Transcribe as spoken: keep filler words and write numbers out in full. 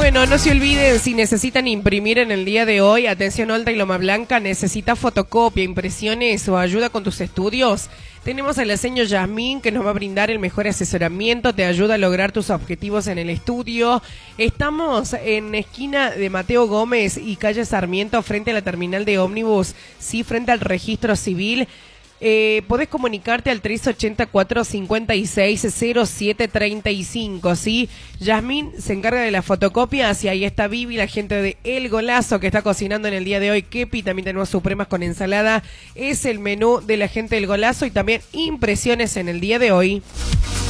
Bueno, no se olviden, si necesitan imprimir en el día de hoy, atención Olta y Loma Blanca, necesitas fotocopia, impresiones o ayuda con tus estudios. Tenemos a la señora Yasmín que nos va a brindar el mejor asesoramiento, te ayuda a lograr tus objetivos en el estudio. Estamos en esquina de Mateo Gómez y calle Sarmiento, frente a la terminal de ómnibus, sí, frente al registro civil. Eh, podés comunicarte al tres ochenta y cuatro, cincuenta y seis, cero siete treinta y cinco, ¿sí? Yasmín se encarga de las fotocopias y ahí está Vivi, la gente de El Golazo que está cocinando en el día de hoy. Kepi, también tenemos supremas con ensalada. Es el menú de la gente del Golazo y también impresiones en el día de hoy.